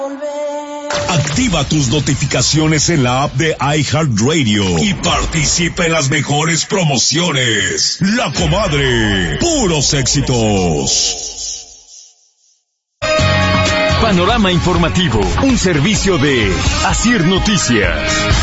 Activa tus notificaciones en la app de iHeartRadio y participa en las mejores promociones. La Comadre, puros éxitos. Panorama informativo, un servicio de Asir Noticias.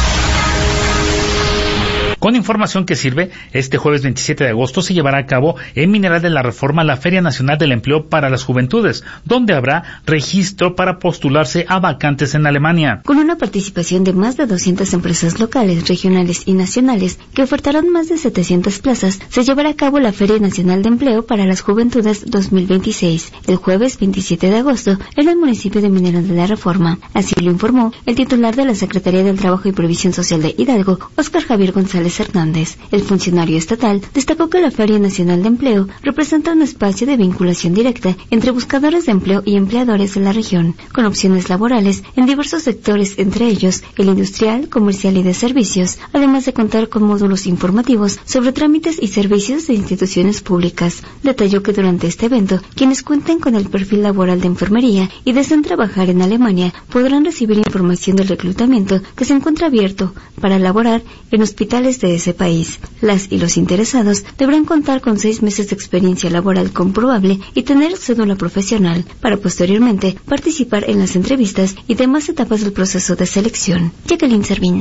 Con información que sirve, este jueves 27 de agosto se llevará a cabo en Mineral de la Reforma la Feria Nacional del Empleo para las Juventudes, donde habrá registro para postularse a vacantes en Alemania. Con una participación de más de 200 empresas locales, regionales y nacionales que ofertarán más de 700 plazas, se llevará a cabo la Feria Nacional de Empleo para las Juventudes 2026, el jueves 27 de agosto, en el municipio de Mineral de la Reforma. Así lo informó el titular de la Secretaría del Trabajo y Previsión Social de Hidalgo, Óscar Javier González Hernández. El funcionario estatal destacó que la Feria Nacional de Empleo representa un espacio de vinculación directa entre buscadores de empleo y empleadores de la región, con opciones laborales en diversos sectores, entre ellos el industrial, comercial y de servicios, además de contar con módulos informativos sobre trámites y servicios de instituciones públicas. Detalló que durante este evento, quienes cuenten con el perfil laboral de enfermería y deseen trabajar en Alemania podrán recibir información del reclutamiento que se encuentra abierto para laborar en hospitales de ese país. Las y los interesados deberán contar con 6 meses de experiencia laboral comprobable y tener cédula profesional para posteriormente participar en las entrevistas y demás etapas del proceso de selección. Jacqueline Servín.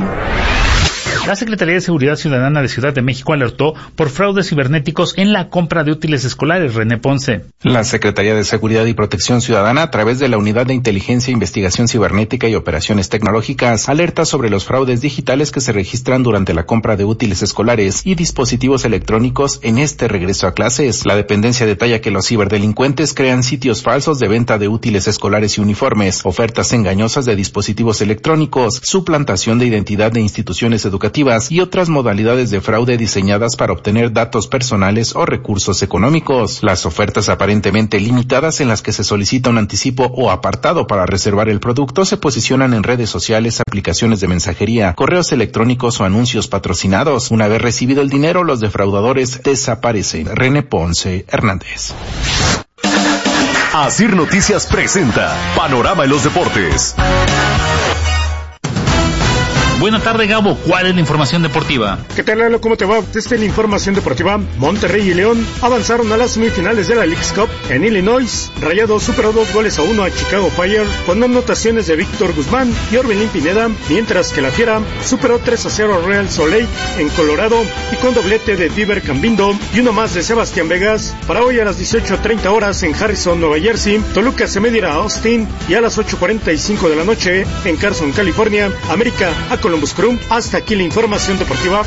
La Secretaría de Seguridad Ciudadana de Ciudad de México alertó por fraudes cibernéticos en la compra de útiles escolares. René Ponce. La Secretaría de Seguridad y Protección Ciudadana, a través de la Unidad de Inteligencia, Investigación Cibernética y Operaciones Tecnológicas, alerta sobre los fraudes digitales que se registran durante la compra de útiles escolares y dispositivos electrónicos en este regreso a clases. La dependencia detalla que los ciberdelincuentes crean sitios falsos de venta de útiles escolares y uniformes, ofertas engañosas de dispositivos electrónicos, suplantación de identidad de instituciones educativas y otras modalidades de fraude diseñadas para obtener datos personales o recursos económicos. Las ofertas aparentemente limitadas en las que se solicita un anticipo o apartado para reservar el producto se posicionan en redes sociales, aplicaciones de mensajería, correos electrónicos o anuncios patrocinados. Una vez recibido el dinero, los defraudadores desaparecen. René Ponce Hernández. Asir Noticias presenta Panorama en los Deportes. Buenas tardes, Gabo. ¿Cuál es la información deportiva? ¿Qué tal, Lalo? ¿Cómo te va? Desde la información deportiva, Monterrey y León avanzaron a las semifinales de la Leagues Cup en Illinois. Rayados superó 2-1 a Chicago Fire con anotaciones de Víctor Guzmán y Orbelín Pineda, mientras que la Fiera superó 3-0 a Real Salt Lake en Colorado y con doblete de Diver Cambindo y uno más de Sebastián Vegas. Para hoy a las 18:30 horas en Harrison, Nueva Jersey, Toluca se medirá a Austin, y a las 8:45 de la noche en Carson, California, América a Columbus Crew. Hasta aquí la información deportiva.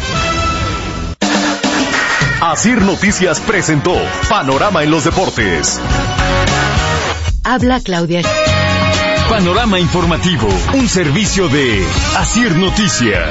Asir Noticias presentó Panorama en los Deportes. Habla Claudia. Panorama informativo, un servicio de Asir Noticias.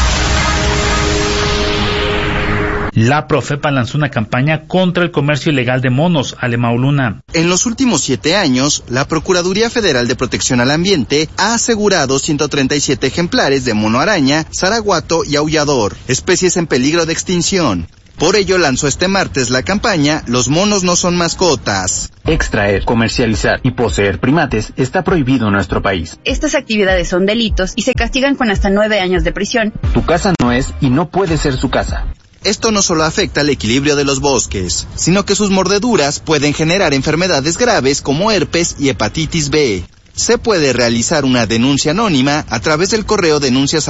La Profepa lanzó una campaña contra el comercio ilegal de monos. Alemão Luna. En los últimos 7 años, la Procuraduría Federal de Protección al Ambiente ha asegurado 137 ejemplares de mono araña, zaraguato y aullador, especies en peligro de extinción. Por ello lanzó este martes la campaña Los monos no son mascotas. Extraer, comercializar y poseer primates está prohibido en nuestro país. Estas actividades son delitos y se castigan con hasta 9 años de prisión. Tu casa no es y no puede ser su casa. Esto no solo afecta al equilibrio de los bosques, sino que sus mordeduras pueden generar enfermedades graves como herpes y hepatitis B. Se puede realizar una denuncia anónima a través del correo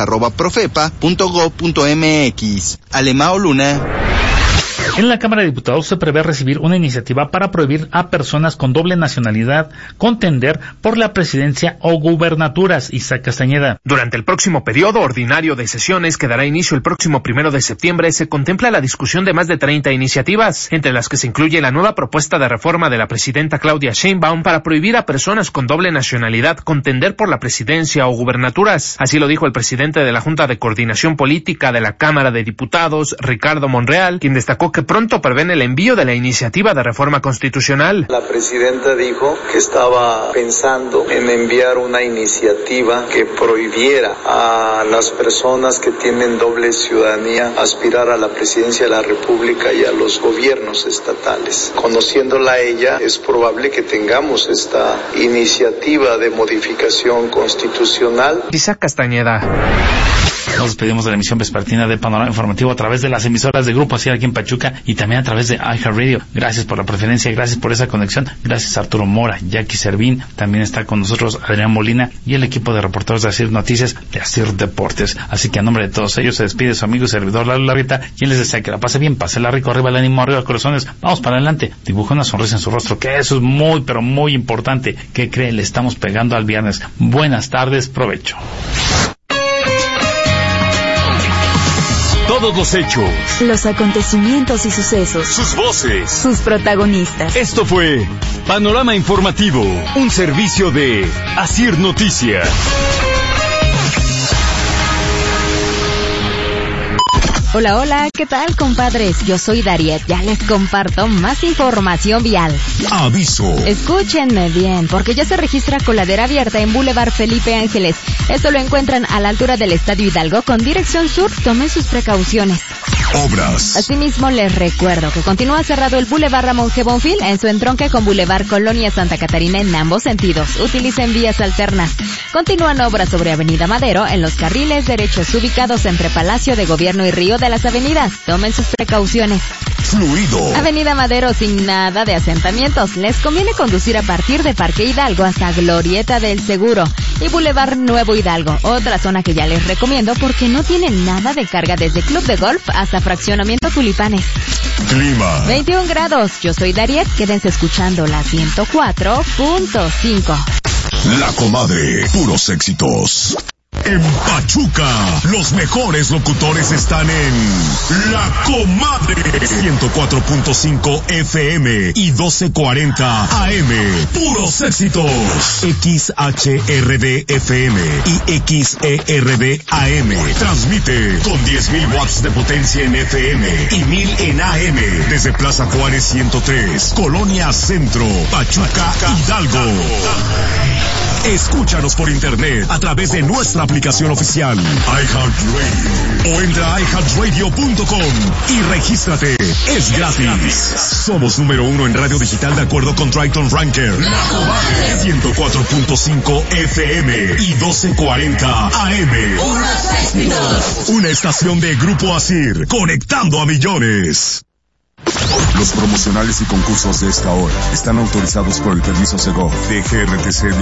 denuncias@profepa.gov.mx. Alemão Luna. En la Cámara de Diputados se prevé recibir una iniciativa para prohibir a personas con doble nacionalidad contender por la presidencia o gubernaturas. Isaac Castañeda. Durante el próximo periodo ordinario de sesiones, que dará inicio el próximo 1 de septiembre, se contempla la discusión de más de 30 iniciativas, entre las que se incluye la nueva propuesta de reforma de la presidenta Claudia Sheinbaum para prohibir a personas con doble nacionalidad contender por la presidencia o gubernaturas. Así lo dijo el presidente de la Junta de Coordinación Política de la Cámara de Diputados, Ricardo Monreal, quien destacó que pronto prevén el envío de la iniciativa de reforma constitucional. La presidenta dijo que estaba pensando en enviar una iniciativa que prohibiera a las personas que tienen doble ciudadanía aspirar a la presidencia de la República y a los gobiernos estatales. Conociéndola a ella, es probable que tengamos esta iniciativa de modificación constitucional. Isaac Castañeda. Nos despedimos de la emisión vespertina de Panorama Informativo a través de las emisoras de Grupo Asir aquí en Pachuca y también a través de iHeartRadio. Gracias por la preferencia, gracias por esa conexión. Gracias a Arturo Mora, Jackie Servín, también está con nosotros Adrián Molina y el equipo de reporteros de Asir Noticias, de Asir Deportes. Así que a nombre de todos ellos se despide su amigo y servidor Lalo Larrieta, quien les desea que la pase bien, pásela rico, arriba el ánimo, arriba corazones, vamos para adelante. Dibuja una sonrisa en su rostro, que eso es muy, pero muy importante. ¿Qué cree? Le estamos pegando al viernes. Buenas tardes, provecho. Todos los hechos, los acontecimientos y sucesos, sus voces, sus protagonistas. Esto fue Panorama Informativo, un servicio de Asir Noticias. Hola, hola, ¿qué tal, compadres? Yo soy Dariet, ya les comparto más información vial. Aviso. Escúchenme bien, porque ya se registra coladera abierta en Boulevard Felipe Ángeles. Esto lo encuentran a la altura del Estadio Hidalgo con dirección sur. Tomen sus precauciones. Obras. Asimismo, les recuerdo que continúa cerrado el Boulevard Ramón G. Bonfil en su entronque con Boulevard Colonia Santa Catarina en ambos sentidos. Utilicen vías alternas. Continúan obras sobre Avenida Madero en los carriles derechos ubicados entre Palacio de Gobierno y Río de las Avenidas. Tomen sus precauciones. Fluido. Avenida Madero sin nada de asentamientos. Les conviene conducir a partir de Parque Hidalgo hasta Glorieta del Seguro y Boulevard Nuevo Hidalgo. Otra zona que ya les recomiendo porque no tiene nada de carga desde Club de Golf hasta Fraccionamiento Tulipanes. Clima. 21 grados. Yo soy Dariet. Quédense escuchando la 104.5. La Comadre. Puros éxitos. En Pachuca, los mejores locutores están en La Comadre 104.5 FM y 1240 AM. Puros éxitos. XHRD FM y XERD AM. Transmite con 10,000 watts de potencia en FM y 1,000 en AM. Desde Plaza Juárez 103, Colonia Centro, Pachuca, Hidalgo. Escúchanos por internet a través de nuestra aplicación oficial iHeartRadio o entra a iHeartRadio.com y regístrate. Es gratis. Somos número 1 en radio digital de acuerdo con Triton Ranker. 104.5 FM y 1240 AM. Una estación de Grupo Asir, conectando a millones. Los promocionales y concursos de esta hora están autorizados por el permiso Segov de GRTC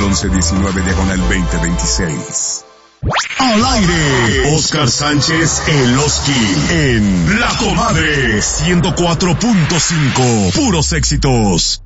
/1119/2026. Al aire, Oscar Sánchez el Oski en La Comadre 104.5. Puros éxitos.